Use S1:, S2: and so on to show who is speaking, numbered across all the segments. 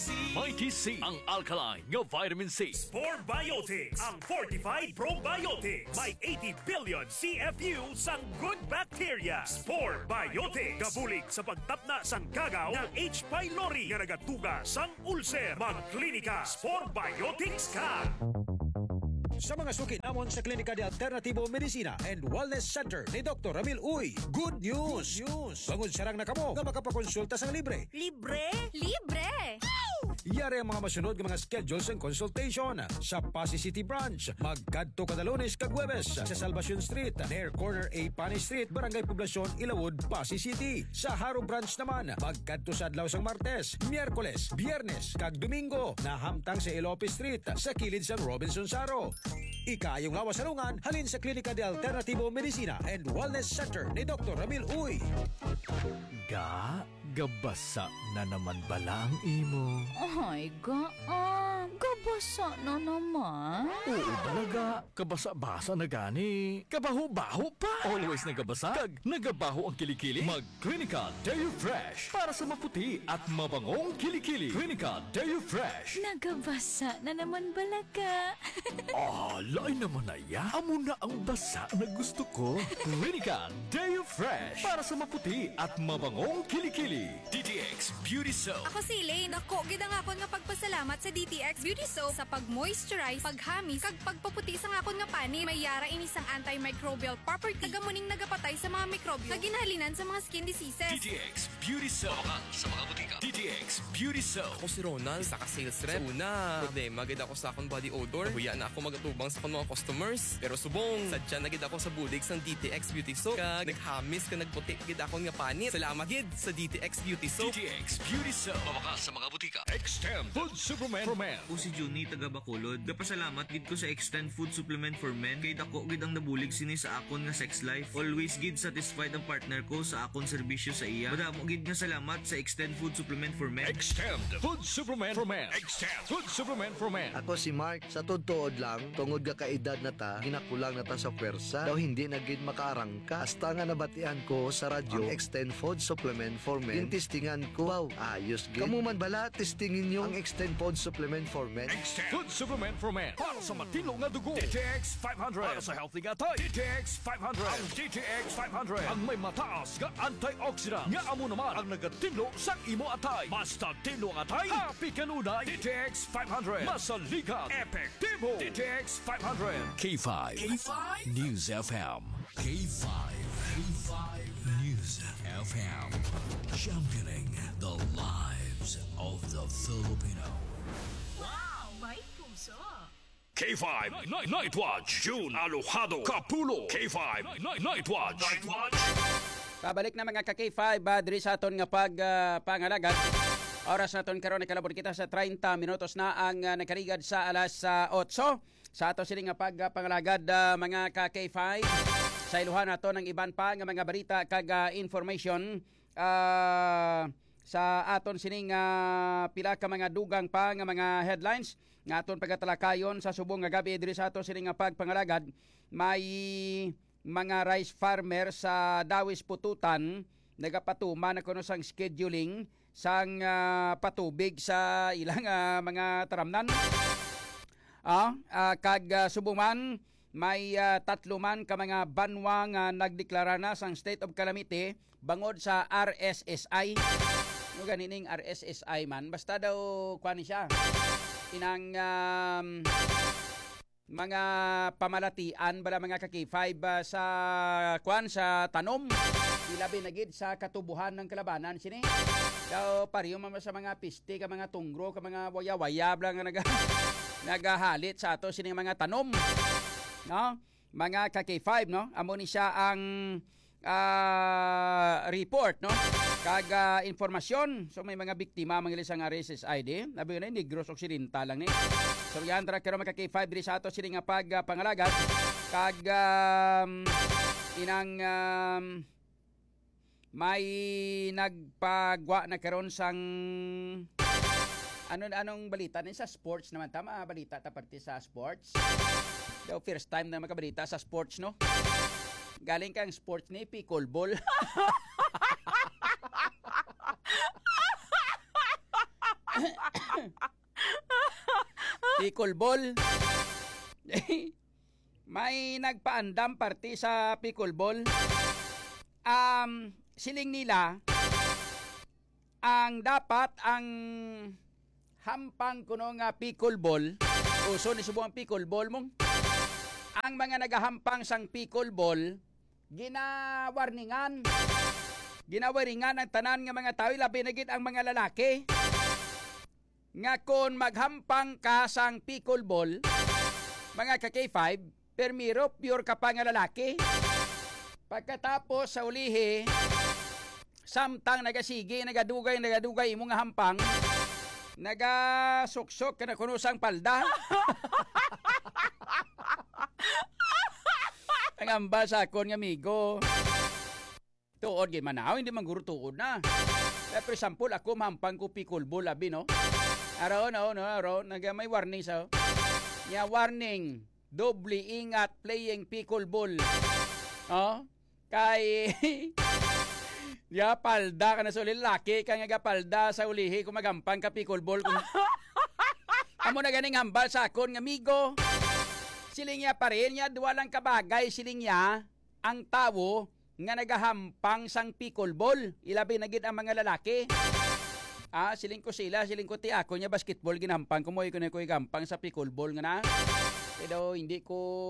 S1: Mighty C, ang alkaline nga vitamin C.
S2: Spore Biotics, ang fortified probiotics. May 80 billion CFU sang good bacteria. Spore Biotics, gabulig sa pagtapna sang gagaw ng H. pylori nga nagatuga sang ulcer. Magklinika, Spore Biotics ka!
S3: Sa mga suki namon sa Klinika de Alternativo Medicina and Wellness Center ni Dr. Ramil Uy, good news! Bangod sarang na kamo nga makapakonsulta sang libre.
S4: Libre? Libre!
S3: Yari ang mga masunod ng mga schedules and consultation sa Pasay City Branch. Magkadto kada Lunes kag Huwebes sa Salvacion Street, near corner A Pani Street, Barangay Poblacion, Ilawod, Pasay City. Sa Haro Branch naman, magkadto sa adlaw sang Martes, Miyerkules, Biyernes kag Domingo na hamtang sa Ilope Street sa kilid sang Robinson Saro. Ikayong lawas salungan halin sa Klinika de Alternativo Medicina and Wellness Center ni Dr. Ramil Uy.
S1: Gabasa na naman bala ang imo.
S4: Ay, gabasa na naman.
S1: Oo talaga, kabasa-basa na gani. Kabaho-baho pa. Always nagabasa, kag nagabaho ang kilikili. Mag-Clinica Deo Fresh para sa maputi at mabangong kilikili. Clinica Deo Fresh.
S4: Nagabasa na naman balaga.
S1: Lain naman na ya. Amo na ang basa na gusto ko. Clinica Deo Fresh para sa maputi at mabangong kilikili. DTX Beauty Soap.
S5: Ako si Elaine. Ako, gid nga akon nga pagpasalamat sa DTX Beauty Soap sa pag-moisturize, paghamis, kag pagpaputi sa akon nga pani. May yara ini sang antimicrobial property. Nagamuning nagapatay sa mga mikrobyo na ginahalinan sa mga skin diseases.
S1: DTX Beauty Soap. Sa mga butika. DTX Beauty Soap.
S6: Ako si Ronald, isa ka sales rep. Una, problema gid ako sa akong body odor. Huya na ako magatubang sa akong mga customers. Pero subong, sadya na gid ako sa bulig sang DTX Beauty Soap. Kag naghamis ka nagputi gid akong nga pani. Salamat gid sa DTX Beauty Soap.
S1: DTX Beauty Soap. Mawakas sa mga butika. Extend Food Supplement for Men.
S7: Ako si Juni, taga Bacolod. Kapasalamat gid ko sa Extend Food Supplement for Men. Kay dako gid ang nabulig sini sa akon nga sex life. Always gid satisfied ang partner ko sa akon serbisyo sa iya. Madamo gid nga salamat sa Extend Food Supplement for Men.
S1: Extend Food Supplement for Men. Extend Food Supplement for Men.
S8: Ako si Mark, sa totoo lang, tungod ka kaedad na ta, ginakulang na ta sa pwersa, daw hindi na gid makaarangka. Hasta nga nabatian ko sa radyo, ang Extend Food Supplement for Men. Yung testingan ko, wow, ayos gid. Kamu man bala, testingin nyo ang Extend Food Supplement for Men.
S1: Extend Food Supplement for Men. Para sa matino nga dugo. DTX 500. Para sa healthy nga tay. DTX 500. Ang DTX 500. Ang may mataas nga antioxidant. Nga amo naman ang nagatinlo sa imo atay. Basta tinlo ang atay, happy kanunay. DTX 500. Masalikat. Epektibo. DTX 500. K5. News FM. K5. News FM. Championing the lives of the Filipino.
S4: Wow, may puso.
S1: K5 Night Watch. June Alojado Capulo. K5 Night Watch.
S9: Pabalik na mga ka-K5 diri sa aton nga pangalagat. Oras naton karon nakalabot kita sa 30 minutos na ang nakarigad sa alas 8. Sa ato siling nga pagpangalagad mga ka-K5. Sa iluhan naton ang iban pa nga mga balita kag information sa aton sining pila ka mga dugang pa nga mga headlines nga aton pagatalakayon sa subong nga gabi diri sa aton sining nga pagpangalagad. May mga rice farmer sa Dawis Pututan nagapatuman na kuno sang scheduling sang patubig sa ilang mga taramnan. Kag subuman may 3 man ka mga banwa nga nagdeklara na sang state of calamity bangod sa RSSI. No ganining RSSI man basta daw kuan siya. Inang mga pamalatian bala mga ka-K5 sa kuan sa tanom ilabi na gid sa katubuhan ng kalabanan sini daw pariyo man sa mga piste ka mga tunggro ka mga waya-waya lang nga nagahalit sa ato sini mga tanom no mga ka-K5 no amo ni siya ang report no kag informasyon so may mga biktima mga ilisang RSSID nabi na Negros Occidental lang ni so yan tara karon mga K5 diri sa ato sini nga pangalagat kag inang may nagpagwa na karon sang anong balita ni sa sports naman tama balita ta parte sa sports daw first time na makabalita sa sports no galing kang sports ni pickleball. Pickleball. May nagpaandam party sa pickleball. Siling nila ang dapat ang hampang kuno nga pickleball. Uso ni subukan pickleball mong. Ang mga nagahampang sang pickleball ginawarningan ang tanan nga mga tao, labi na gid ang mga lalaki. Nga kung maghampang ka sang pickleball, mga ka-K5, permiro pure ka pa nga lalaki. Pagkatapos sa ulihi, samtang nagasigi, nagadugay imong nga hampang, nagasuksok ka na kunusang palda. Ang amba sa akon nga amigo. Tuod gid manaw, hindi man guro tuod na. For example, ako mahampang ko pickleball abi no. Araw, may warning sa. Ya warning, doble ingat playing pickleball. Oh, kay ya palda ka na sa lalaki, kay nga palda sa ulihi kung magampang ka pickleball. Amo na ganing hambal sa akon nga amigo. Siling niya pa rin, niya duwa lang kabagay, siling niya ang tawo nga nagahampang sang pickleball. Ilabi na gid ang mga lalaki. Siling ko ti ako niya basketball ginahampang ko mo ko na ko gampang sa pickleball nga na. Pero hindi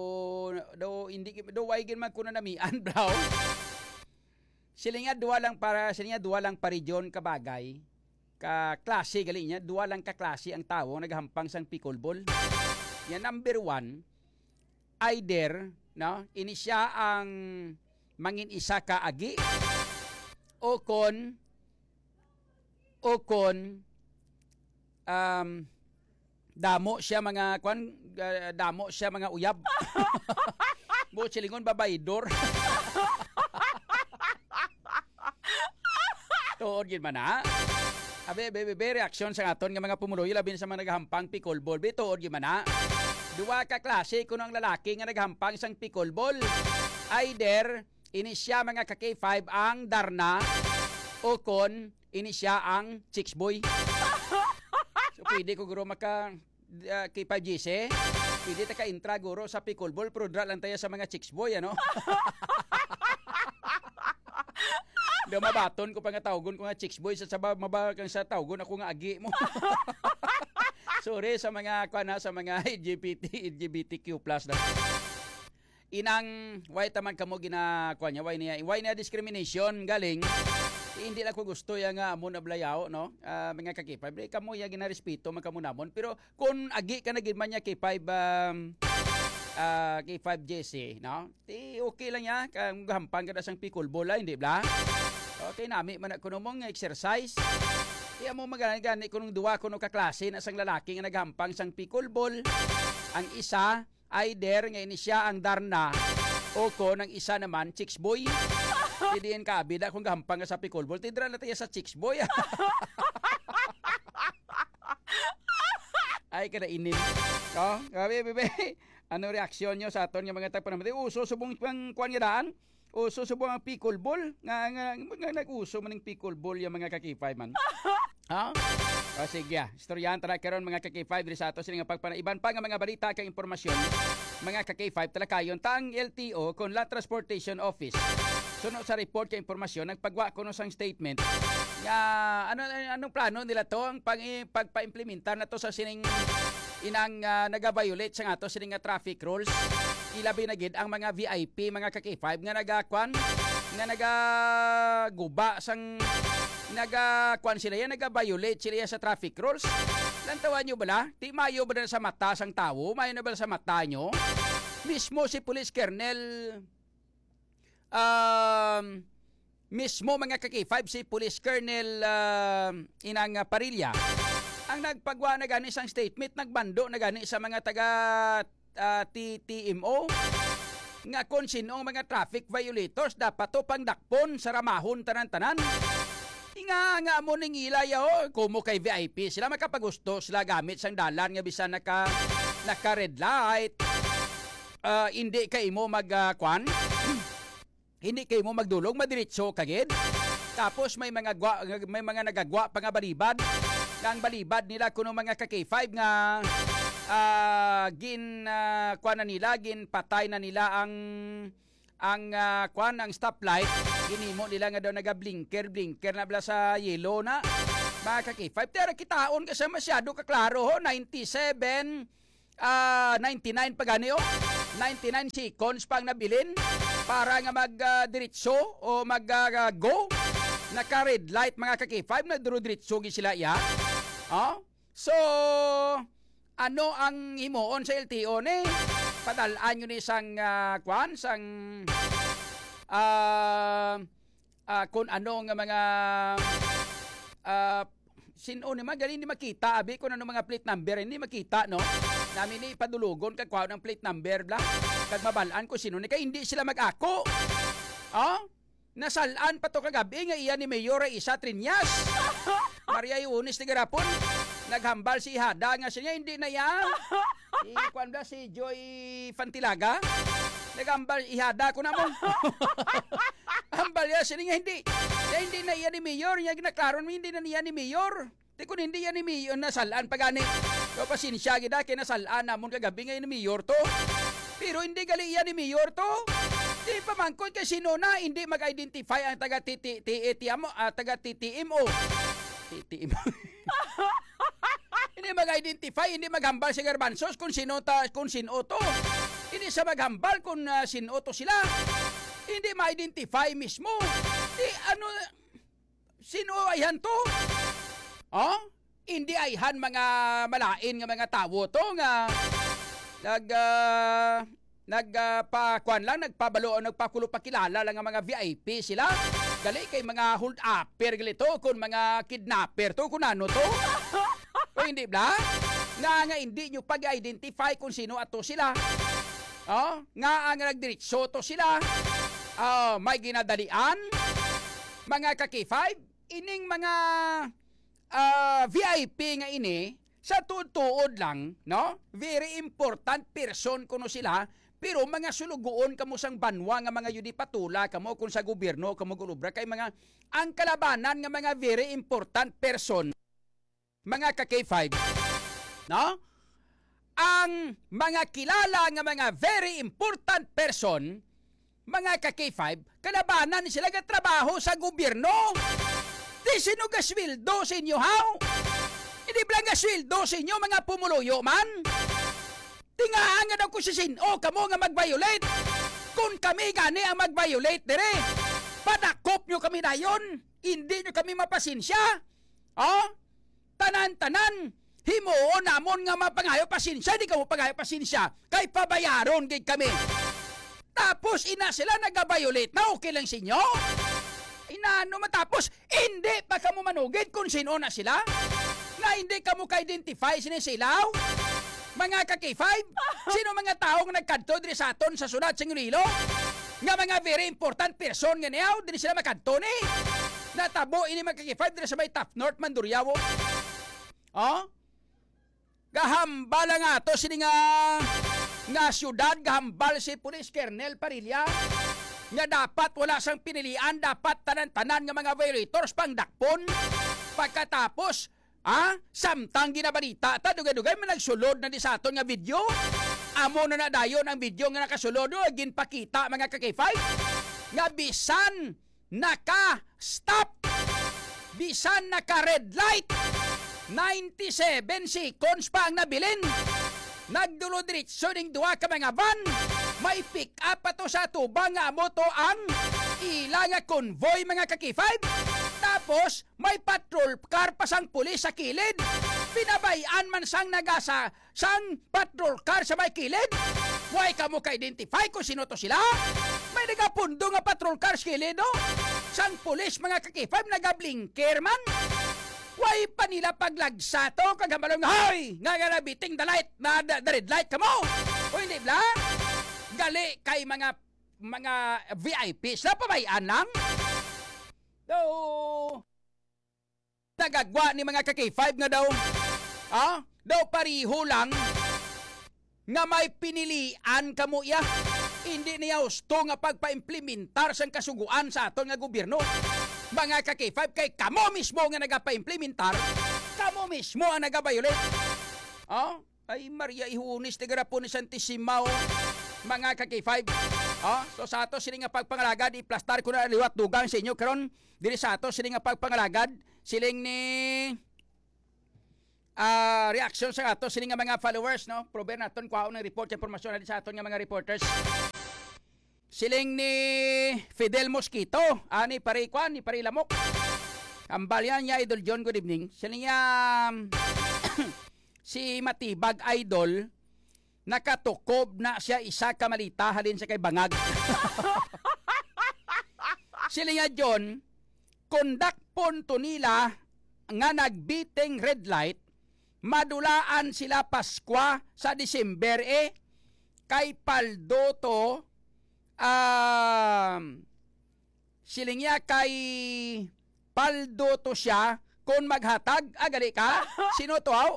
S9: way gin man ko na namian, bro. Siling niya duwa lang pa region kabagay. Ka klase gali niya, duwa lang ka klase ang tawo nagahampang sang pickleball. Yan number 1. Either, no, ini siya ang mangin isa ka agi o kon damo siya mga uyab. Bo silingon babaydor. Tuod gid man na. Abe reaction sa aton nga mga pumuloy labi sa mga nagahampang pickleball. Tuod gid man na. Duwa ka klase kuno ang lalaki nga naghampang sang pickleball. Either ini siya mga ka-K5 ang darna o kon ini siya ang chicks boy. So pwede ko guro maka K5GC. Pwede ta ka intra guro sa pickleball pero dra lang tayo sa mga chicks boy ano. Do mabaton ko pa nga tawgon ko nga chicks boy sa maba kang sa tawgon ako nga agi mo. Sorry sa mga LGBTQ+ na. Inang why taman kamo ginakuan niya why niya discrimination galing hindi na ko gusto ya nga amo na blayaw no mga ka-K5 kamo ya ginarespeto man kamo namon pero kung agi ka na gid man niya K5 K5JC no okay lang ya kang gahampang ka sang pickleball hindi bla okay nami man kuno mong exercise. Iya mo magani kunong duwa kuno ka klase na sang lalaki nga naghampang sang pickleball. Ang isa either nga ini siya ang darna o kon ang isa naman chicks boy. Didiin ka bida kung gahampang nga sa pickleball tidra na tayo sa chicks boy. Ay kada inin. Oh, gabi bebe. Ano reaksyon niyo sa aton nga mga tagpanamati? Uso subong pang kuan nga daan. Uso subong ang pickleball nga nag-uso man ng pickleball yung mga ka-K5 man. Ha? O sige, istoryahan tara karon mga ka-K5 diri sa ato sila nga pagpanaiban pa nga mga balita kang impormasyon. Mga ka-K5 talakayon tang LTO kon Land Transportation Office. Sunod sa report kay impormasyon nagpagwa kuno sang statement nga anong plano nila to ang pagpa-implementar na to sa sining inang nagabiolate sa ato sining nga traffic rules. Ilabi na gid ang mga VIP mga ka-K5 nga nagakwan nga nagaguba sang nagakwan sila yan nagabiolate sila sa traffic rules. Lantawan nyo bala? Di mayo ba na sa mata sang tao? Mayo na ba sa mata nyo? Mismo si Police Colonel mismo mga ka-K5 si Police Colonel inang Parilla ang nagpagwa na gani sang statement nagbando na gani sa mga taga TTMO nga kung sinong mga traffic violators dapat to pangdakpon sa ramahon tanan-tanan. Nga mo ning ilaya kumo kay VIP sila makapagusto sila gamit sang dalan nga bisan naka red light. Hindi kay mo magkwan hindi kay mo magdulog madiretso kagid. Tapos may mga nagagwa pa nga balibad nga ang balibad nila kuno mga ka-K5 nga kuan na nila, ginpatay na nila ang ang stoplight, ginimo nila nga daw naga-blinker na bala sa yellow na. Mga ka-K5, pero kitaon kasi masyado kaklaro ho, 99 pa gani o, 99 seconds pang nabilin para nga mag-diretso o mag-go. Naka-red light mga ka-K5, nagduro-diretso sila ya. So, ano ang himuon sa LTO ni? Padalaan nyo ni isang kung ano nga mga sino ni magaling hindi makita abi kung ano mga plate number hindi makita no namin ni padulugon kag kuha ng plate number bla kag mabalaan ko sino ni kay hindi sila mag-ako nasalaan pa to kagabi nga iya ni Mayor Isa Triñas Maria Yunis ni garapon naghambal si Hada nga siya hindi na ya si Joy Fantilaga naghambal ihada ko na mo hambal ya siya nga hindi na iya ni Mayor niya ginaklaron mo hindi na niya ni Mayor di kung hindi yan ni Mayor nasalaan pagani so pasinsya gida kaya nasalaan namon kagabi ngayon ni Mayor to pero hindi gali iya ni Mayor to di pa mangkot kay sino na hindi mag-identify ang taga-TTIM o hindi mag-identify hindi maghambal si Garbanzos kung sino to hindi sa maghambal kung sino to sila hindi ma-identify mismo di ano sino ayhan to hindi ayhan mga malain nga mga tawo to nga nagpakuan lang nagpabalo o nagpakulo pakilala lang nga mga VIP sila gali kay mga hold upper gali to kung mga kidnapper to kung ano to o hindi bla nga hindi nyo pag-identify kung sino ato sila nga ang nagdiretso to sila may ginadalian mga ka-K5 ining mga VIP nga ini sa tuod lang no very important person kuno sila pero mga sulugoon kamo sang banwa nga mga yudi patula kamo kung sa gobyerno kamo gulubra kay mga ang kalabanan nga mga very important person mga ka-K5 no ang mga kilala nga mga very important person mga ka-K5 kalabanan sila nga trabaho sa gobyerno di sino ga sweldo sa inyo haw hindi blang ga sweldo sa inyo mga pumuluyo man tingaan nga daw ko si sino kamo nga mag-violate kung kami gani ang mag-violate dire padakop nyo kami dayon hindi nyo kami mapasinsya tanan himuon namon nga mapangayo pasensya di ka mo pangayo pasensya kay pabayaron gid kami tapos ina sila nag-violate na okay lang sinyo inaano matapos hindi pa kamo manugid kung sino na sila nga hindi kamo ka-identify sinisilaw mga ka-K5 sino mga taong nagkanto diri sa aton sa sunat sa Iloilo nga mga very important person nga niyaw diri sila makanto ni natabo ini mga ka-K5 diri sa may Top North Mandurriawo gahambal nga to sini nga syudad gahambal si Police Colonel Parilla nga dapat wala sang pinilian dapat tanan-tanan nga mga violators pang dakpon pagkatapos samtang ginabalita ta dugay-dugay man nagsulod na di sa aton nga video amo na dayon ang video nga nakasulod ginpakita mga ka-K5 nga bisan naka-stop bisan naka-red light 97 seconds pa ang nabilin nagdulo-diretso ning duha ka mga van may pick up pa to sa tubang nga amo to ang ila nga convoy mga ka-K5 tapos may patrol car pa sang pulis sa kilid pinabayan man sang nagasa sang patrol car sa may kilid way kamo ka-identify kung sino to sila may nagapundo nga patrol car sa kilid sang pulis mga ka-K5 nagablinker man way pa nila paglagsa to kagamalong hoy nga biting the light na the red light kamo o hindi bla gali kay mga VIP sa pabayaan lang nagagwa ni mga ka-K5 nga daw daw pariho lang nga may pinilian kamo ya hindi niya gusto nga pagpa-implementar sang kasuguan sa aton nga gobyerno mga ka-K5 kay kamo mismo nga nagapa-implementar Kamo mismo ang nagabayulit. Oh, ay Maria Ihunis, tigarapo ni Santisima, mga ka-K5. Oh, so sa ato sila nga pagpangalagad, iplastar ko na liwat dugang sa inyo. Karon diri sa ato sila nga pagpangalagad, siling ni reaction sa ato sila nga mga followers, no? Prober naton kuhaon ng report, informasyon natin sa aton nga mga reporters. Siling ni Fidel Mosquito, ani Parikwan, ni Parilamok. Ambalyan niya, Idol John, good evening. Siling niya, si Matibag Idol, nakatukob na siya isa kamalita halin sa kay Bangag. Sila nga John, kondak punto nila nga nagbiting red light, madulaan sila Paskwa sa December kay Paldo to, sila nga kay Paldo to siya kung maghatag, agali ka? Sino to aw?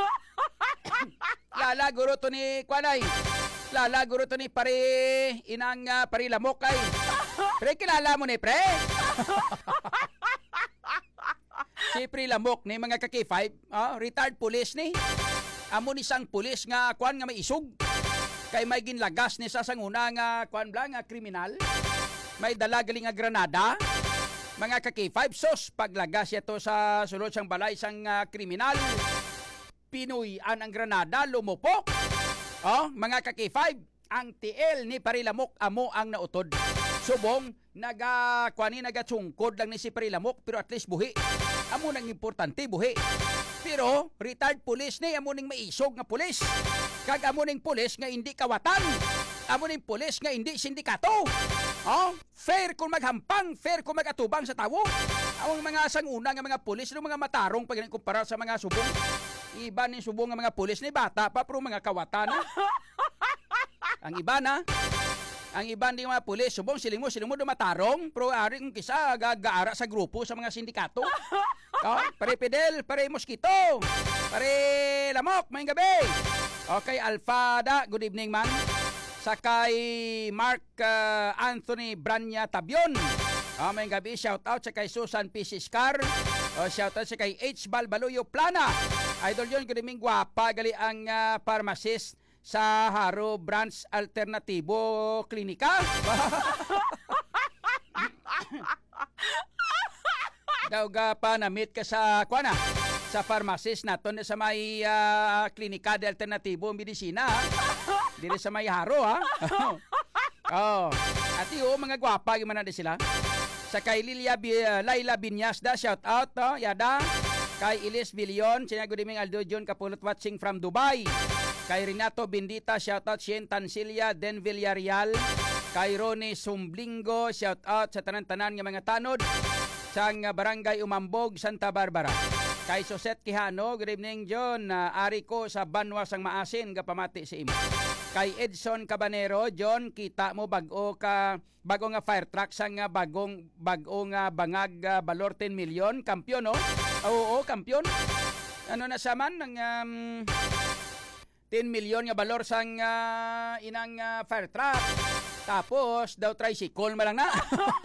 S9: Lala guro to ni Kwanay. Lala guro to ni pare inang Parilamok ay. Pre kilala mo ni pre? Si Parilamok ni mga ka-K5, retired police ni. Amo ni sang police nga kwan nga may isog. Kay may ginlagas ni sa sanguna nga kwan blang nga kriminal. May dala galing nga granada. Mga ka-K5 sos paglagas ito sa sulod sang balay sang kriminal. Pinuyan ang granada, lumupok. Oh, mga ka-K5, ang TL ni Parilamok amo ang nautod. Subong nagatsungkod lang ni si Parilamok pero at least buhi. Amo nang importante buhi. Pero retired police ni amo ning maisog nga pulis. Kag amo ning pulis nga hindi kawatan. Amo ning pulis nga hindi sindikato. Oh, fair kung maghampang, fair kung magatubang sa tawo. Ang mga sanguna nga mga pulis no mga matarong pag kumpara sa mga subong. Iba ni subong nga mga pulis ni bata pa pero mga kawatan. Ang iba na. Ang iba ni mga pulis subong siling mo dumatarong pero ari kung kisa gaara sa grupo sa mga sindikato. Oh, pare Fidel, pare Mosquito, pare Lamok, mayong gabi. Okay, Alfada, good evening man. Sakay Mark Anthony Branya Tabion. May gabi, shout out sa kay Susan P. Siscar. Shout out sa kay H. Balbaluyo Plana. Idol yun, good evening, guwapa. Gali ang pharmacist sa Haro Branch Alternatibo Klinika. Daw pa na-meet ka sa kuana sa pharmacist naton sa may Klinika de Alternatibo Medisina. Dili sa may Haro ha. Oh, ati mga gwapa gyud man sila. Sa kay Laila Binyas da shout out yada. Kay Ilis Villion, siya good evening Aldo John Kapulot watching from Dubai. Kay Renato Bendita shout out Sien Tancilia Den Villarreal. Kay Ronnie Sumblingo shout out sa tanan-tanan nga mga tanod sang Barangay Umambog, Santa Barbara. Kay Soset Quijano, good evening John, ari ko sa Banwa sang Maasin gapamati sa imo. Kay Edson Cabanero, John, kita mo bago nga fire truck sang bagong bangag balor 10 million, kampiyon no? Oo, kampiyon. Ano na saman ng 10 million nga balor sang inang fire truck. Tapos daw tricycle malang na.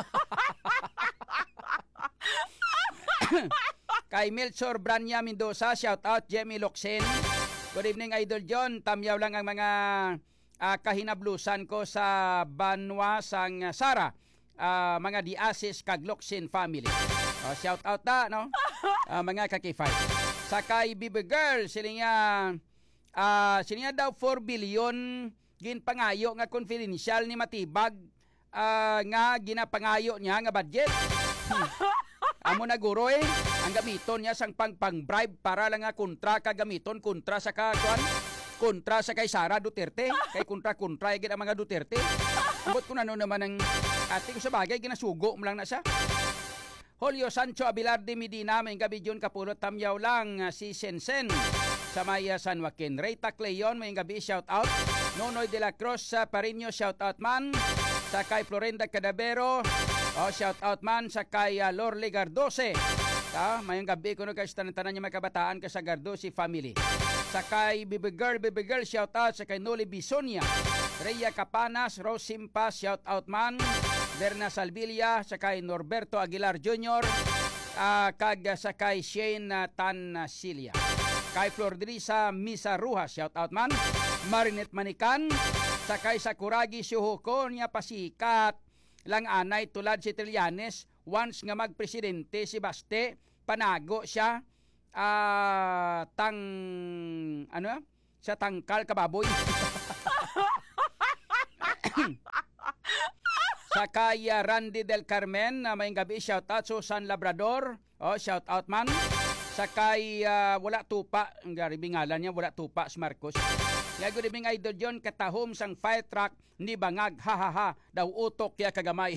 S9: Kay Melchor Branya Mendoza, shout out Jemmy Loxen. Good evening Idol John, tamyaw lang ang mga kahinablusan ko sa Banwa sang Sara. Mga Diasis kag Loxen family. Shout out ta no. Mga ka-K5. Sa kay Bibi Girl, sila daw 4 billion ginpangayo nga confidential ni Matibag nga ginapangayo niya nga budget. Amo na guro ang gamiton niya sang pang-bribe para lang nga kontra kagamiton kontra sa kontra sa kay Sara Duterte, kay kontra gid ang mga Duterte. Ambot ko naman ang ating sa bagay ginasugo mo lang na siya. Julio Sancho Abilarde Medina, may gabi yun kapulot tamyaw lang si Sensen sa Maya San Joaquin. Reyta Cleon, may gabi shout out. Nonoy de la Cruz sa Parinyo, shout out man. Sa kay Florenda Cadavero, shout out man. Sa kay Lorle Gardose. Mayong gabi ko kay tanan niya may kabataan ka sa Gardose family. Sa kay Baby Girl, shout out. Sa kay Noli Bisonia, Rhea Capanas, Rose Simpas, shout out man. Berna Salvilla, sa kay Norberto Aguilar Jr., kag sa kay Shane Tanasilia. Kay Flordrisa Misa Rujas, shout out man. Marinette Manikan, sa kay Sakuragi Shuhoko niya pasikat lang anay tulad si Trillanes once nga magpresidente si Baste panago siya sa tangkal kababoy. Sa kay Randy Del Carmen, may gabi, shout out. Susan Labrador, shout out man. Sa kay wala tupa, ang garibingalan niya, wala tupa si Marcos. Nga good evening idol John, katahom sang fire truck ni bangag, ha daw utok kaya kagamay.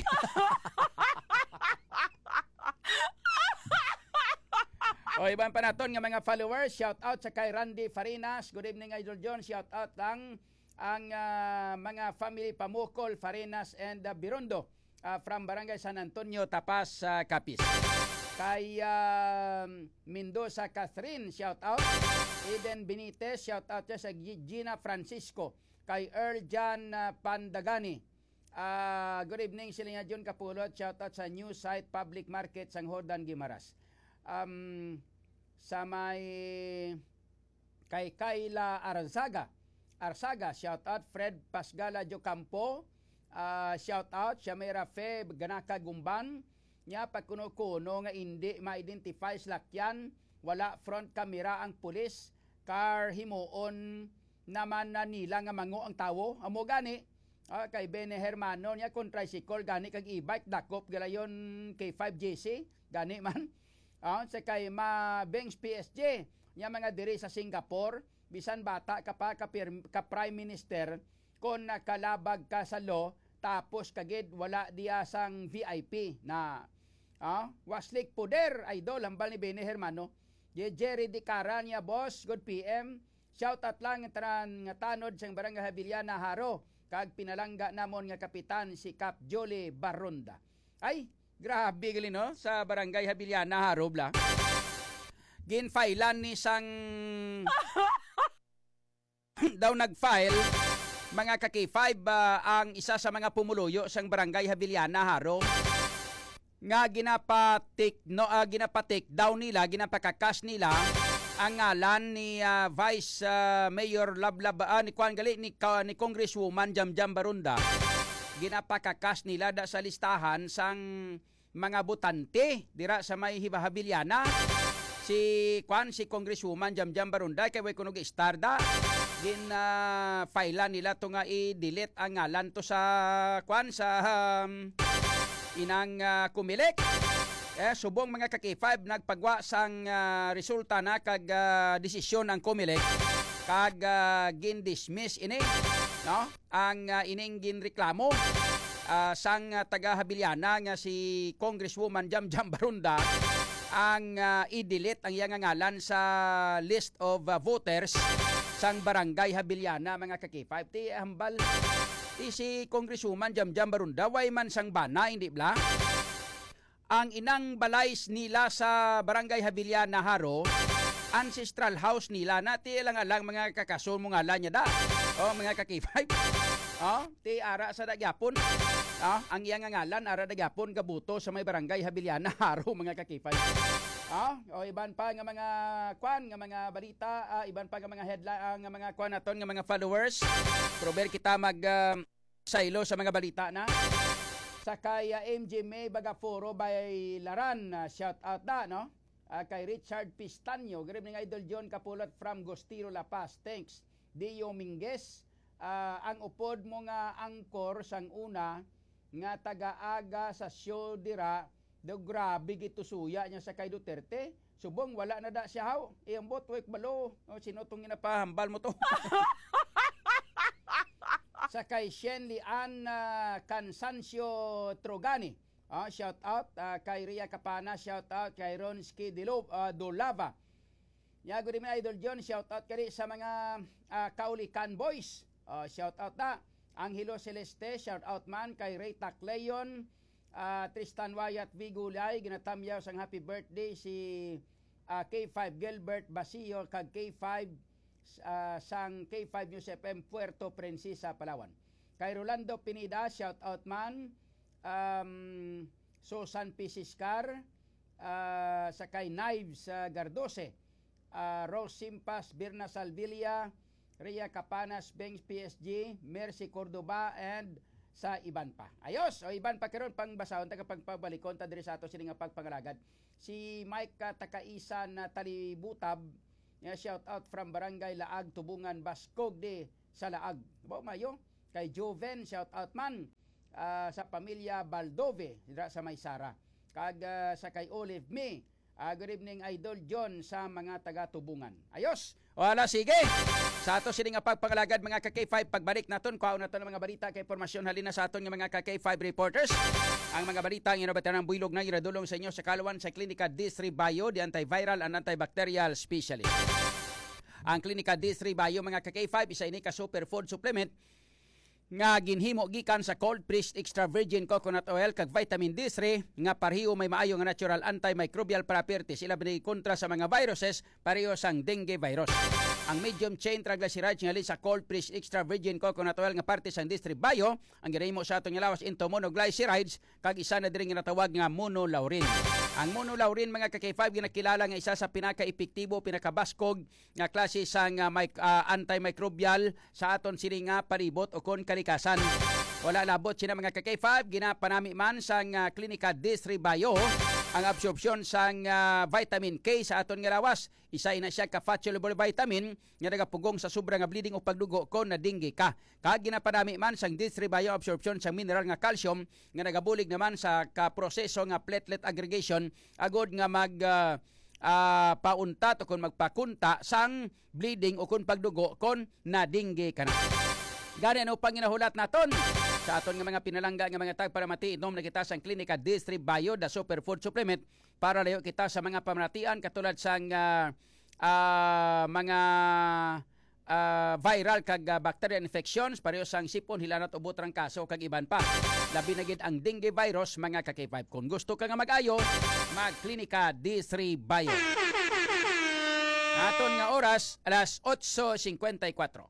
S9: O iban pa naton nga mga followers, shout out sa kay Randy Farinas. Good evening idol John, shout out lang ang mga family Pamukol, Farinas and Birondo from Barangay San Antonio, Tapas, Capiz. Kay Mendoza Catherine, shout out. Eden Benitez, shout out sa Gina Francisco. Kay Earl John Pandagani. Good evening sila nga John Kapulot, shout out sa New Site Public Market sang Jordan Guimaras. Sa may kay Kayla Arsaga, shout out. Fred Pasgala Jocampo, shout out. Siya may Rafe Ganaka Gumban niya pagkuno-kuno nga hindi ma-identify slakyan, wala front camera ang pulis, car himuon naman na nila nga mango ang tawo. Amo gani kay Bene Hermano niya kung tricycle gani kag e-bike dakop galayon kay 5JC gani man. Sa kay Bengs PSG niya mga diri sa Singapore, bisan bata ka pa ka Prime Minister kung nakalabag ka sa law tapos kagid wala diya sang VIP na waslik poder idol hambal ni Bene Hermano. Jerry Di Cara niya boss, good PM. Shout out lang nga tanod sang Barangay Habiliana Haro kag pinalangga namon nga kapitan si Cap Jolie Baronda. Ay, grabe gali no sa Barangay Habiliana Haro bla. Ginfailan ni sang daw nagfile mga kaki-5 ang isa sa mga pumuluyo sang Barangay Habiliana Haro nga ginapatik down nila, ginapakakas nila ang ngalan ni Vice Mayor Lablab ni Congresswoman Jamjam Barunda. Ginapakakas nila da sa listahan sang mga botante dira sa may Habiliana. Si Congresswoman Jamjam Barunda kay way kunog istarda file nila to nga i-delete ang ngalan to sa inang kumilik. Subong mga kaki-5 nagpagwa sang resulta na kag desisyon ang kumilik kag gin-dismiss ini no ang ining ginreklamo sang taga Habiliana nga si Congresswoman Jamjam Barunda ang i-delete ang iyang ngalan sa list of voters sang Barangay Habiliana mga kaki-5. Ti hambal si Congresswoman Jamjam Barunda way man sang bana hindi bla. Ang inang balays nila sa Barangay Habiliana Haro, ancestral house nila na ti lang mga kakason mo ngalan niya da. Mga kaki-5. Ti ara sa Dagyapon. Ang iyang ngalan ara Dagyapon gabuto sa may Barangay Habiliana Haro mga kaki-5. Iban pa nga mga nga mga balita, iban pa nga mga headline nga mga naton nga mga followers. Prober kita mag saylo sa mga balita na. Sa kay MJ May Bagaforo by Laran, shout out da no. Kay Richard Pistanyo, good evening idol John Kapulot from Gostiro La Paz. Thanks. Dio Minguez, ang upod mo nga angkor sang una nga taga-aga sa show dira. Do grabe gito suya niya sa kay Duterte. Subong wala na da siya haw. Iambot wek balo. Sino tong ginapahambal mo to? Sa kay Shenlian Cansancio Trogani. Shout out kay Ria Capana, shout out kay Ronski Dolava. Good evening idol John, shout out kay sa mga Kaulikan boys. Shout out na. Angelo Celeste, shout out man kay Ray Tacleon. Tristan Wyatt Vigulay, ginatamyaw sang happy birthday si K5 Gilbert Basillo kag K5 sang K5 News FM Puerto Princesa, Palawan. Kay Rolando Pinida, shout out man. Susan P. Siscar, sakay Knives Gardose, Rose Simpas, Birna Salvilla, Ria Capanas, Bengs PSG, Mercy Cordoba, and sa iban pa. Ayos, o iban pa karon pang basahon taga pagpabalikon ta diri sa ato sini nga pagpangalagad. Si Mike Takaisan na Talibutab, shout out from Barangay Laag, Tubungan, Baskog de sa Laag. Bo mayo kay Joven, shout out man sa pamilya Baldove sa Maysara. Kag sa kay Olive Me, good evening Idol John sa mga taga Tubungan. Ayos. Wala, sige. Sa ato sini nga pagpangalagad mga ka-K5, pagbalik naton kuhaon naton ang mga balita kay impormasyon halina sa aton nga mga ka-K5 reporters. Ang mga balita ang inobatan ng builog na iradulong sa inyo sa kaluwan sa Klinika D3 Bio, the antiviral and antibacterial specialist. Ang Klinika D3 Bio mga ka-K5 isa ini ka superfood supplement nga ginhimo gikan sa cold pressed extra virgin coconut oil kag vitamin D3 nga pareho may maayo nga natural antimicrobial properties ila binigay kontra sa mga viruses pareho sang dengue virus. Ang medium chain triglycerides nga sa cold pressed extra virgin coconut oil nga parte sang D3 Bio ang ginahimo sa atong lawas into monoglycerides kag isa na diri nga natawag nga monolaurin. Ang monolaurin mga ka-K5 ginakilala nga isa sa pinaka-epektibo, pinakabaskog nga klase sang antimicrobial sa aton sini nga palibot o kon kalikasan. Wala labot sina mga ka-K5 ginapanami man sang Klinika D3 Bio ang absorpsyon sang vitamin K sa aton nga lawas. Isa na siya ka fat-soluble vitamin nga nagapugong sa sobra nga bleeding o pagdugo kon na dengue ka. Kag ginapanami man sang D3 Bio absorption sang mineral nga calcium nga nagabulig naman sa kaproseso nga platelet aggregation agod nga mag paunta o kon magpakunta sang bleeding o kon pagdugo kon na dengue ka na. Gani ano pang ginahulat naton sa aton nga mga pinalangga nga mga tag para matiinom na kita sa Klinika D3 Bio, the superfood supplement para layo kita sa mga pamanatian katulad sang mga viral kag bacterial infections pareho sang sipon, hilanat, ubot, trangkaso kag iban pa. Labi na gid ang dengue virus mga ka-K5. Kung gusto ka nga mag-ayo, mag Klinika D3 Bio. Aton nga oras alas 8:54.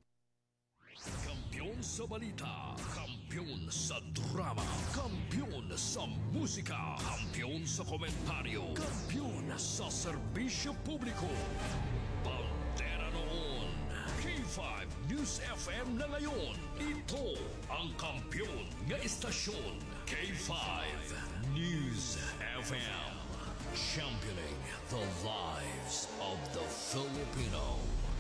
S1: Sa balita, kampiyon sa drama, kampiyon sa musika, kampiyon sa komentaryo, kampiyon sa serbisyo publiko. Bandera noon, K5 News FM na ngayon. Ito ang kampiyon nga istasyon, K5 News FM. Championing the lives of the Filipino.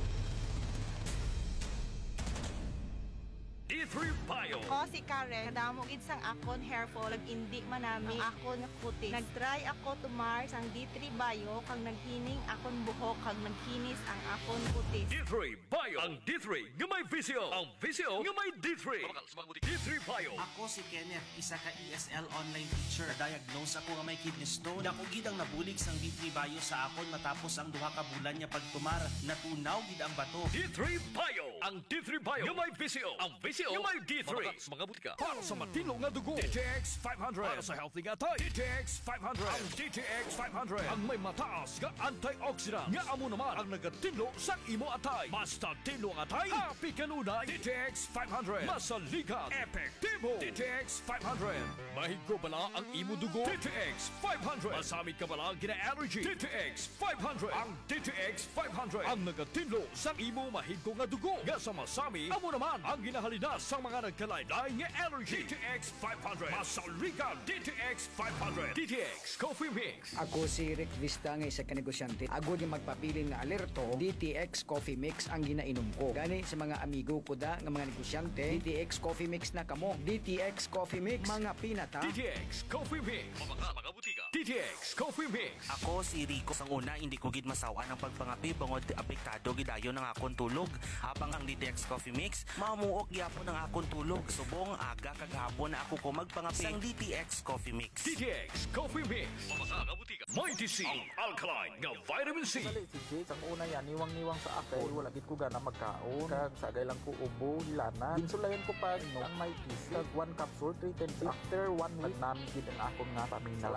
S1: D3 Bio.
S10: Ako si Karen, kadamo gid sang akon hair fall, indi man nami ang akon nga kutis. Nagtry ako tumar sang D3 Bio kag naghining akon buhok kag nagkinis ang akon kutis.
S1: D3 Bio. Ang D3 nga may visio. Ang visio nga may D3. D3 Bio.
S11: Ako si Kenneth, isa ka ESL online teacher. Diagnose ako nga may kidney stone. Dako gid ang nabulig sang D3 Bio sa akon matapos ang duha ka bulan niya pagtumar. Natunaw gid ang bato.
S1: D3 Bio. Ang D3 Bio nga may visio. Ang visio nga may D3. Mga butika. Para sa matino nga dugo. DTX 500. Para sa healthy nga tayo. DTX 500. Ang DTX 500. Ang may mataas nga antioxidant. Nga amo naman ang nagatinlo sa imo atay. Basta tinlo ang atay. Happy kanunay. DTX 500. Masaligan. Epektibo. DTX 500. Mahigko bala ang imo dugo. DTX 500. Masamit ka bala gina-allergy. DTX 500. Ang DTX 500. Ang nagatinlo sa imo mahigko nga dugo. Nga sa masami, amo naman ang ginahalina sa mga nagkalaylay nga allergy. DTX 500. Masaligan. DTX 500. DTX Coffee Mix.
S12: Ako si Rick Vista nga isa ka negosyante. Agod yung magpapili nga alerto, DTX Coffee Mix ang ginainom ko. Gani sa mga amigo ko da nga mga negosyante, DTX Coffee Mix na kamo. DTX Coffee Mix, mga pinata.
S1: DTX Coffee Mix. Mga butika. DTX Coffee Mix.
S11: Ako si Rico. Sang una, hindi ko gid masawaan ang pagpangapi bangod apektado gidayon ng akon tulog. Habang ang DTX Coffee Mix, mamuok gyapon ang akon tulog. Subong aga kagahapon na ako ko magpangapi sang DTX Coffee Mix.
S1: DTX Coffee Mix. Mga butika. Mighty C. Ang alkaline nga vitamin C.
S13: Si Jade, ang una yan, niwang-niwang sa akin. Wala gid ko gana magkaon. Kag sagay lang ko ubo, hilanan. Ginsulayan ko pa ang may isip. Kag 1 capsule, 3 10. After 1 week, namin gid ang akon nga pamina. Salamat sa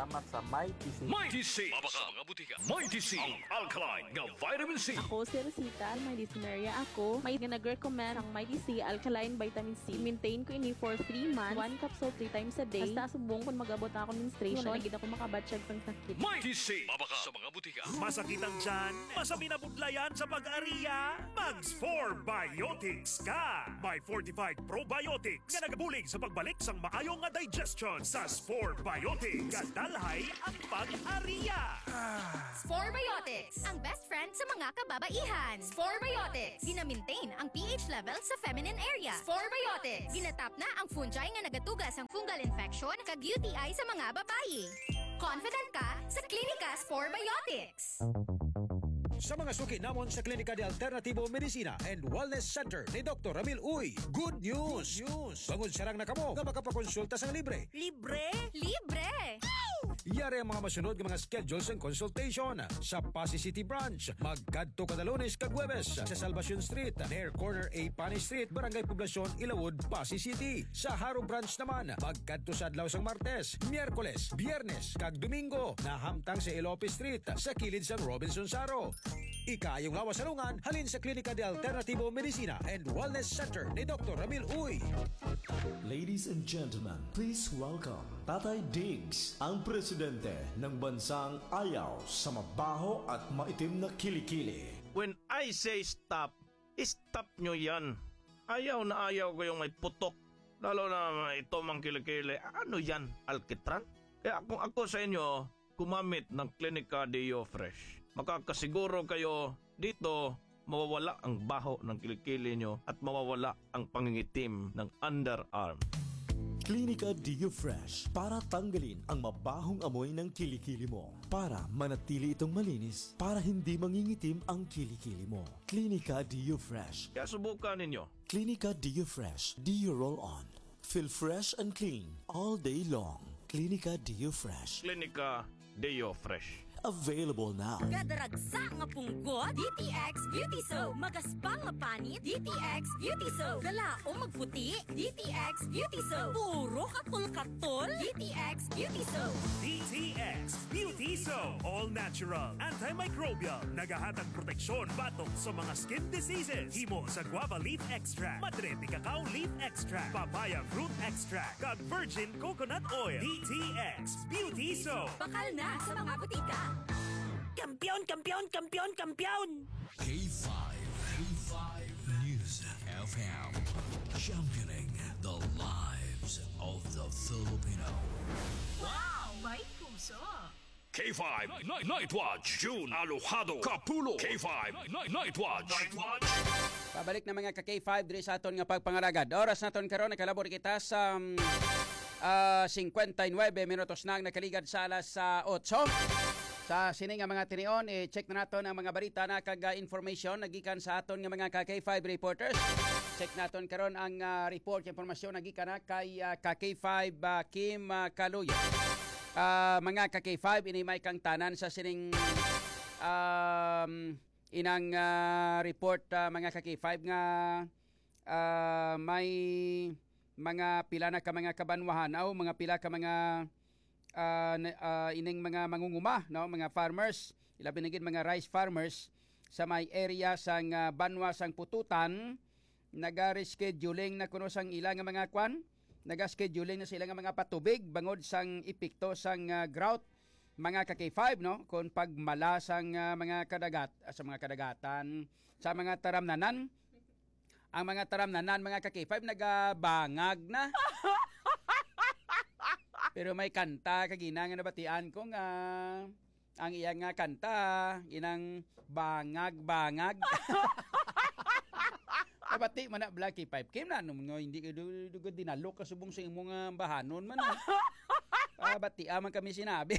S13: Mighty C.
S1: Mighty C. Mabaka mga butika. Mighty C. Ang alkaline nga vitamin C.
S14: Ako si Rosita, may dyspnea ako. May nag-recommend ang Mighty C Alkaline Vitamin C. Maintain ko ini for 3 months. 1 capsule 3 times a day. Basta subong kung mag-abot na ako menstruation, hindi ako makabatsyag ng sakit.
S1: Mighty C. Mabaka sa mga butika.
S2: Masakit ang tiyan, masami na budlayan sa pag-ariya, Mags 4 Biotics ka! May fortified probiotics nga nagabulig sa pagbalik sang maayong nga digestion sa Spore Biotics. Kadalhay ang pag-ariya.
S15: Spore Biotics, ang best friend sa mga kababaihan. Spore Biotics, gina-maintain ang pH level sa feminine area. Spore Biotics, ginatap na ang fungi nga nagatugas ang fungal infection kag UTI sa mga babae. Confident ka sa Klinika Spore Biotics.
S3: Sa mga suki namon sa Klinika de Alternativo Medicina and Wellness Center ni Dr. Ramil Uy, good news! Bangod sarang na kamo nga makapakonsulta sang libre.
S15: Libre? Libre!
S3: Yari ang mga masunod ng mga schedules and consultation sa Pasig City Branch. Magkadto kada Lunes kag Huwebes sa Salvacion Street, near corner A Pani Street, Barangay Poblacion, Ilawod, Pasig City. Sa Haro Branch naman, magkadto sa adlaw sang Martes, Miyerkules, Biyernes kag Domingo na hamtang sa Ilope Street sa kilid sang Robinson Saro. Ikayong lawas salungan halin sa Klinika de Alternativo Medicina and Wellness Center ni Dr. Ramil Uy.
S16: Ladies and gentlemen, please welcome Tatay Diggs, ang presidente ng bansang ayaw sa mabaho at maitim na kilikili.
S17: When I say stop, stop nyo yan. Ayaw na ayaw ko yung may putok. Lalo na ito mang kilikili. Ano yan? Alkitran? Kaya kung ako sa inyo, gumamit ng Klinika Deo Fresh. Makakasiguro kayo dito mawawala ang baho ng kilikili nyo at mawawala ang pangingitim ng underarm.
S16: Klinika Deo Fresh para tanggalin ang mabahong amoy ng kilikili mo. Para manatili itong malinis, para hindi mangingitim ang kilikili mo. Klinika Deo Fresh.
S17: Kaya subukan ninyo.
S16: Klinika Deo Fresh. Deo Roll On. Feel fresh and clean all day long. Klinika Deo Fresh.
S17: Klinika Deo Fresh.
S16: Available now.
S15: Gadaragsa nga punggot, DTX Beauty Soap. Magaspang nga panit, DTX Beauty Soap. Galao magputi, DTX Beauty Soap. Puro katol-katol, DTX Beauty Soap.
S2: DTX Beauty Soap. All natural, antimicrobial, nagahatag proteksyon batok sa mga skin diseases. Himo sa guava leaf extract, madre de cacao leaf extract, papaya fruit extract, kag virgin coconut oil. DTX Beauty Soap.
S15: Bakal na sa mga butika. Kampiyon, kampiyon, kampiyon, kampiyon!
S1: K5 News FM, championing the lives of the Filipino.
S4: Wow! May puso!
S1: K5 Night Watch, June Alojado, Kapulo. K5 Night Watch.
S9: Pabalik na mga ka-K5 diri sa aton nga pagpangaragad. Oras naton karon nakalabor kita sa 59 minutos na ang nakaligad sa alas 8. Sa sining nga mga tinion, check na naton ang mga balita na kag information nagikan sa aton nga mga K5 reporters. Check naton karon ang report impormasyon nagikan na kay K5 Kim Kaluyo. Mga K5 ini may kang tanan sa sining inang report mga K5 nga may mga pila na ka mga kabanwahan o mga pila ka mga ining mga mangunguma, no, mga farmers, ilabi na gid mga rice farmers sa may area sang Banwa sang Pututan, naga-rescheduling na kuno sang ilang mga kwan, naga-scheduling na sila nga mga patubig bangod sang epekto sang drought mga K5, no, kon pagmala sang mga kadagat sa mga kadagatan sa mga taramnanan. Ang mga taramnanan mga K5 nagabangag na. Pero may kanta kagina nga nabatian ko nga ang iyang nga kanta inang bangag-bangag. Nabati man na Black K5 Kim na nung hindi ka dugod dinalok kasubong sa imong bahanon man. Bati man kami sinabi.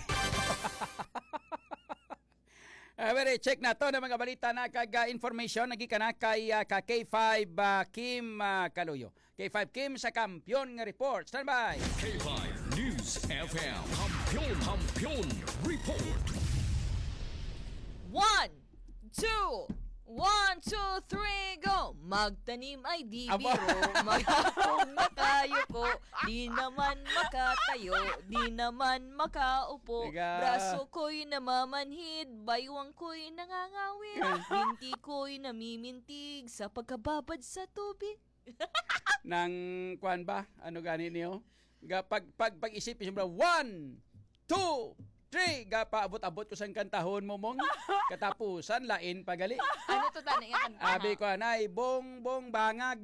S9: Very check na to ng mga balita na kag information nagikan na kay K5 Kim Kaluyo. K5 Kim sa Kampiyon nga report. Standby.
S1: K5 News FM. Kampiyon report.
S4: 1, 2, 1, 2, 3, go!
S18: Magtanim ay di
S9: Aba.
S18: biro, maghapong na tayo ko, di naman makatayo, di naman makaupo,
S9: Tiga.
S18: braso ko'y namamanhid, baywang ko'y nangangawit, binti ko'y namimintig sa pagkababad sa tubig.
S9: Nang kuan ba? Ano gani niyo? Pag-isip siya 1, 2, 3, paabot-abot ko sang kantahon mo mong katapusan lain pagali.
S18: Ano to tanay nga kanta?
S9: Abi ko anay, bong bangag.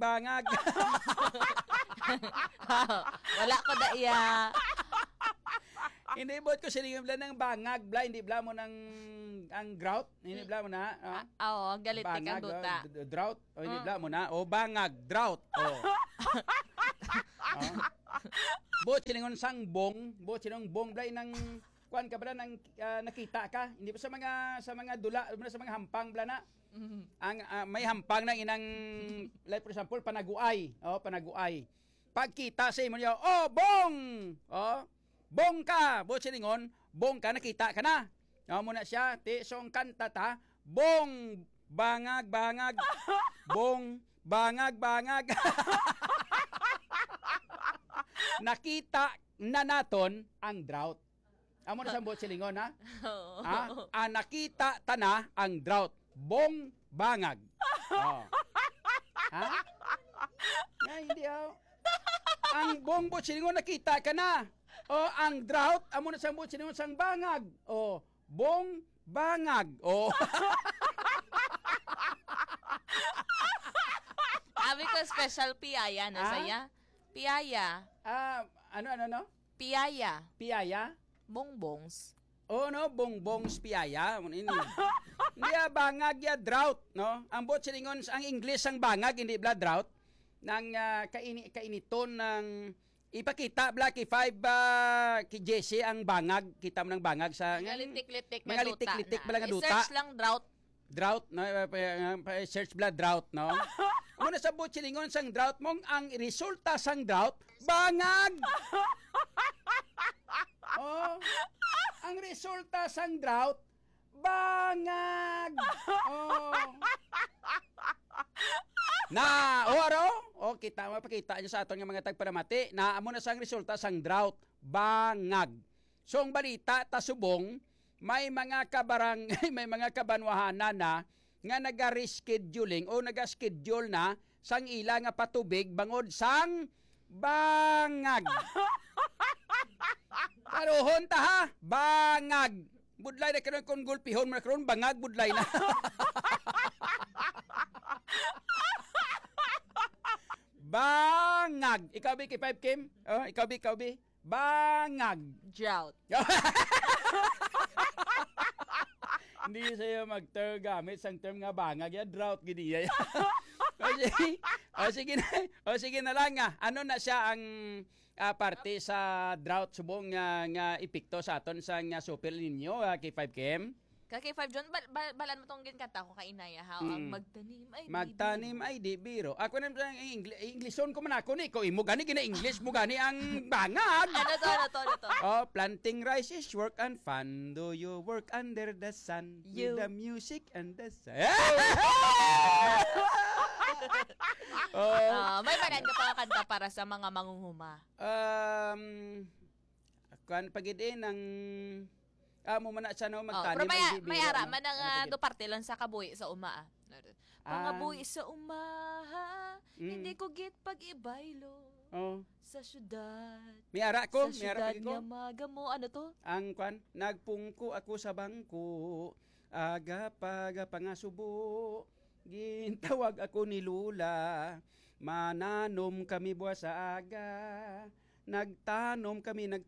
S18: Wala ko da iya.
S9: Hindi bot ko siningan bla ng bangag bla, hindi bla mo ng ang grout, hindi bla mo na.
S18: Oo, galit ka duta.
S9: Drought, o hindi bla mo na. O bangag, drought. O. Bot siningon sang bong, bot sinong bong bla ng kuan ka bla ng nakita ka. Hindi ba sa mga dula, sa mga hampang bla na. Ang may hampang na inang like for example panaguay. Panaguay. Pagkita sa imo niya, bong. Bong ka. Bot siningon, bong ka nakita ka na. Muna siya, song kanta ta, bong bangag. Bong bangag. Nakita na naton ang drought. Amo na sa bot silingon ha? Nakita ta na ang drought. Bong bangag. Ha? Hindi ang bong bot silingon nakita ka na. Ang drought amo na sa bot silingon sang bangag. Bong bangag.
S18: Sabi ko special piyaya na saya. Piyaya.
S9: Ano?
S18: Piyaya.
S9: Piyaya?
S18: Bongbongs.
S9: No, bongbongs piyaya. Hindi bangag ya drought, no? Ang bot silingon ang English ang bangag hindi bla drought nang kainiton ng ipakita bla ki 5 ki Jesse ang bangag, kita mo ng bangag sa
S18: mga litik-litik
S9: mga litik-litik bla nga duta.
S18: Search lang drought,
S9: no? Search bla drought, no? Muna sa bot silingon sang drought mong ang resulta sang drought bangag. Ang resulta sang drought bangag. Kita mapakita niyo sa aton nga mga tagparamati na amo na sang resulta sang drought bangag. So ang balita ta subong may mga may mga kabanwahanan na nga naga-rescheduling o naga-schedule na sang ila nga patubig bangod sang bangag. Karohon ta ha, bangag. Budlay na karon kon gulpihon mo na karon bangag budlay na. Bangag. Ikaw bi kay 5 Kim? Ikaw bi. Bangag.
S18: Drought.
S9: Hindi sa'yo gamit sang term nga bangag ya drought gini ya. Sige na lang nga. Ano na siya ang parte sa drought subong nga epekto sa aton sa nga super ninyo kay 5 Kim?
S18: Kay 5 John, balan mo tong ginkanta ko kay inaya ha. Ang
S9: magtanim ay di biro. Ako na sa Englishon ko man ako ni ko imo gani gina English mo gani ang bangag.
S18: Ano to?
S9: Planting rice is work and fun. Do you work under the sun with the music and the sun?
S18: May banan ka pa kanta para sa mga mangunghuma.
S9: Kan pagidin ang mo man sa no magtanim
S18: may ara man ang do parte lang sa kabuhi sa uma. Pangabuhi sa uma, hindi ko git pag-ibaylo. Sa syudad.
S9: May ara ko,
S18: sa syudad nga magamo. Ano to?
S9: Ang kwan, nagpungko ako sa bangko, aga pangasubo, gintawag ako ni Lula, mananom kami buwas sa aga, nagtanom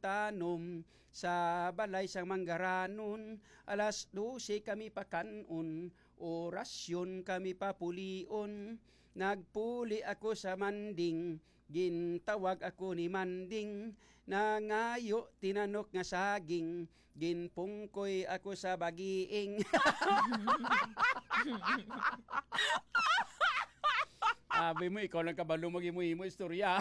S9: sa balay sang Manggaranon, alas 12 kami pakanon, orasyon kami papulion, nagpuli ako sa manding, gintawag ako ni Manding, nangayo tinanok nga saging, ginpungkoy ako sa bagiing. Abi mo, ikaw lang kabalo mag-imo-imo istorya.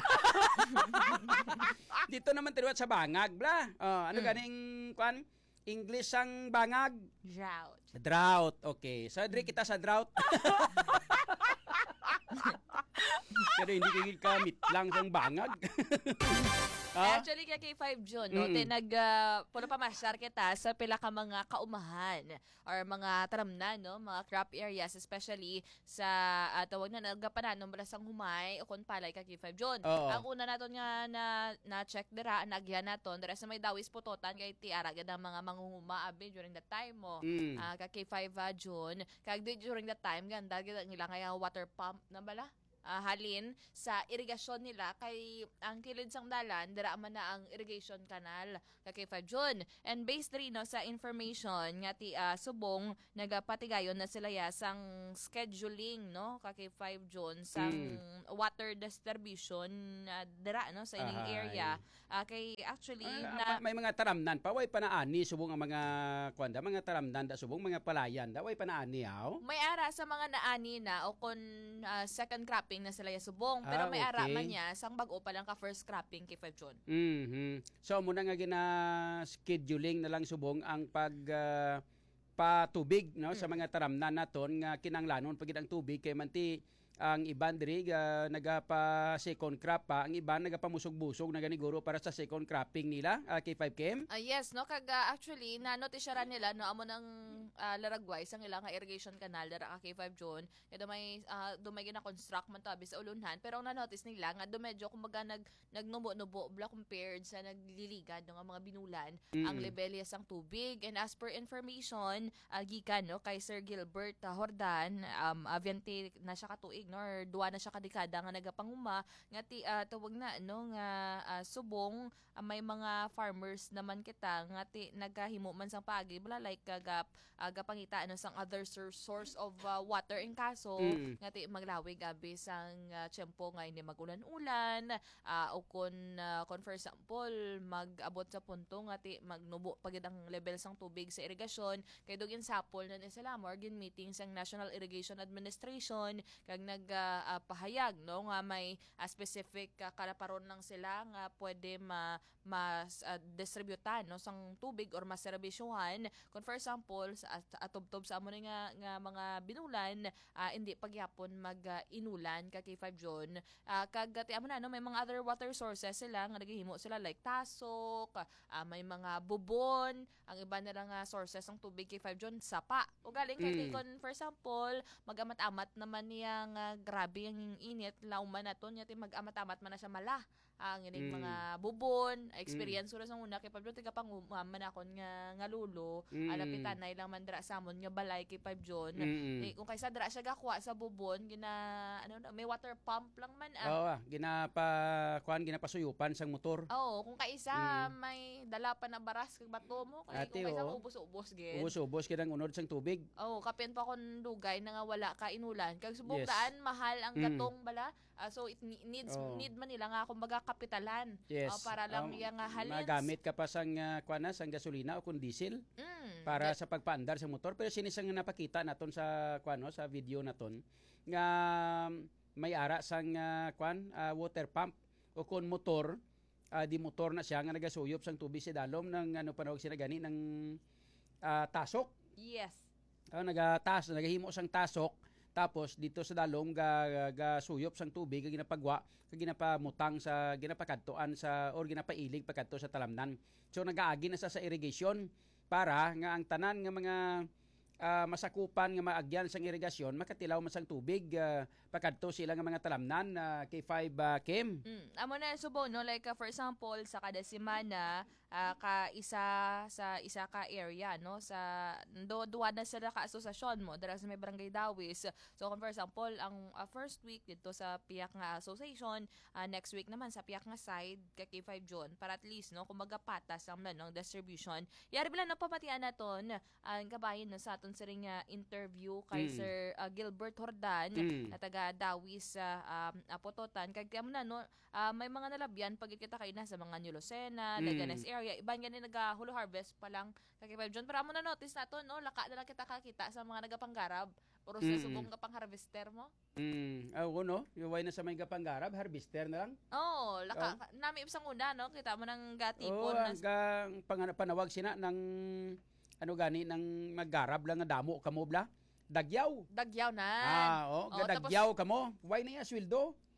S9: Dito naman tinuwat sa bangag, bla. Ano ganing kwan? English ang bangag?
S18: Drought.
S9: Drought, okay. So, dre kita sa drought. Kada hindi kagid kamit lang sang bangag.
S18: Actually, kaya kay 5 June, no, puno pa masyar kita sa pila ka mga kaumahan or mga taramnan, no, mga crop areas, especially sa tawag na nagapananon bala sang humay o kung palay kay 5 June. Ang una naton nga na check dira, nagyan naton, dira sa may dawis putotan kay tiara gad ang mga manghuma abi during that time mo. Kay 5 June, kag during that time ganda gid nila nga water pump na bala. Halin sa irigasyon nila kay ang kilid sang dalan dira man na ang irrigation canal kay 5 June. And based rin no, sa information nga ti subong nagapatigayon na sila ya sang scheduling no kay 5 June sang water distribution dira no sa ining area kay actually
S9: may mga taramnan pa way panaani subong ang mga kwanda mga taramnan da subong mga palayan da way panaani aw.
S18: May ara sa mga naani na o kon second cropping na sila ya subong pero may ara man niya sang bag-o pa lang ka first cropping kay 5 June.
S9: So muna nga gina-scheduling na lang subong ang patubig no sa mga taramnan naton nga kinanglanon pagid ang tubig kay manti ang iban diri nagapa second crop pa, ang iban nagapamusog-busog na ganiguro para sa second cropping nila kay 5KM.
S18: Yes no kag actually nanotisyaran nila no amo nang laragway sang ilang irrigation canal dira kay 5 June kaya dumay gina-construct man to abi sa ulunhan pero ang nanotice nila nga medyo kumbaga nagnubo-nubo bla compared sa nagliligad ng mga binulan ang level sang tubig. And as per information gikan no kay Sir Gilbert Hordan 20 na siya katuig no or duwa na siya kadekada nga nagapanguma nga tawag na no nga subong may mga farmers naman kita nga nagahimo man sang paagi bala like gapangita ano sang other source of water in kaso nga maglawig abi sang tiyempo nga hindi magulan-ulan o kon for example mag-abot sa punto nga magnubo pagid ang level sang tubig sa irigasyon kay dugin sapol na sila more gin meeting sang National Irrigation Administration kag nagpahayag no nga may specific kalaparon lang sila nga pwede distributan no sang tubig or maserbisyuhan kung for example sa atubtob sa amo nga mga binulan hindi pagyapon mag-inulan kay 5 June kag amo na no may mga other water sources sila nga naghihimo sila like tasok may mga bubon ang iba na lang sources ng tubig kay 5 June sapa o galing kay kon for example mag-amat-amat naman niya nga grabe ang init lauman naton yati mag-amat-amat man na siya mala ang ining mga bubon experience ko sa una kay Pablo tiga panguman akon nga lulo alapitan na ilang mandra samon nga balay kay 5 June kung kaysa dra siya gakuha sa bubon may water pump lang man ginapasuyupan sang motor kung kaisa may dala pa na baras kag bato mo kay kung kaysa ubos-ubos gid
S9: ubos-ubos kid ang unod sang tubig
S18: kapin pa kon dugay na nga wala ka inulan kag subong daan mahal ang gatong bala so it need man nila nga kumbaga kapitalan para lang yang halin
S9: magamit ka pa sang sang gasolina o kung diesel para sa pagpaandar sa motor pero sinisang napakita naton sa sa video naton nga may ara sang water pump o kung motor di motor na siya nga nagasuyop sang tubig sa dalom ng panawag sila gani ng tasok nagahimo sang tasok tapos dito sa dalom gasuyop sang tubig kag ginapagwa kag ginapamutang sa ginapakadtoan sa or ginapailig pagkadto sa talamnan so nagaagi na sa irrigation para nga ang tanan nga mga masakupan nga maagyan sang irigasyon makatilaw man sang tubig pagkadto sila nga mga talamnan kay 5KM.
S18: Amo na subo no like for example sa kada semana ka isa ka area no sa duwa na sila ka asosasyon mo dira sa may barangay Dawis. So kung for example ang first week dito sa Piak nga association next week naman sa Piak nga side kay 5 June para at least no kumaga patas ang ng distribution. Yari bila na pamatian naton ang kabayan no sa aton sa ring interview kay Sir Gilbert Hordan na taga Dawis Pototan kag kamo na no may mga nalabyan pag kita kay na sa mga New Lucena, Leganes area iban gani nagahulo harvest pa lang kay 5 June para mo na notice nato no laka na lang kita kakita sa mga nagapanggarab puro sa subong kapang harvester mo.
S9: No yuway na sa may gapanggarab harvester na lang.
S18: Laka nami ibsang una no kita mo nang gatipon
S9: panawag sina ng gani ng maggarab lang nga damo kamo bla. Dagyaw
S18: na.
S9: Dagyaw kamo. Why na ya sweldo?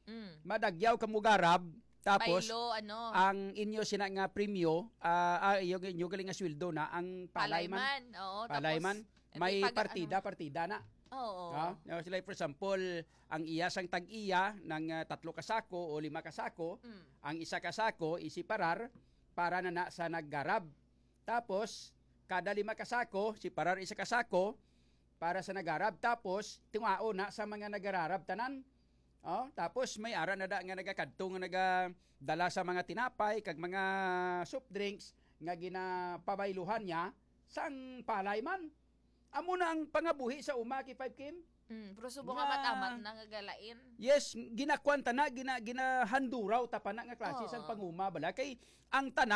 S9: Madagyaw ka mo garab, tapos
S18: Pailo, ano?
S9: ang inyo sina nga premyo, yung inyo galing nga sweldo na ang palayman.
S18: Oo,
S9: Palayman.
S18: tapos,
S9: May
S18: pag-
S9: partida na.
S18: Oo.
S9: Sila, for example, ang iya sang tag-iya ng 3 kasako o 5 kasako, ang isa kasako isiparar para na sa naggarab. Tapos, kada 5 kasako, siparar isa kasako para sa nagarab. Tapos, tingao na sa mga nagararab tanan. Tapos, may ara na da nga nagakadto nga nagadala sa mga tinapay, kag mga soft drinks nga ginapabayluhan niya sang palayman. Amo na ang pangabuhi sa Umaki 5 Kim.
S18: Pero subong amat-amat na ngagalain.
S9: Yes, ginakwanta na, ginahanduraw tapana nga klase sang panguma bala kay ang tanan